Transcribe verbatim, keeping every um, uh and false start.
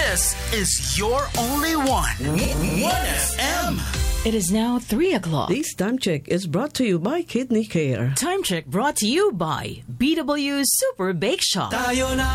This is your only one. one F M. It is now three o'clock. This time check is brought to you by Kidney Care. Time check brought to you by B W Super Bake Shop. Tayo na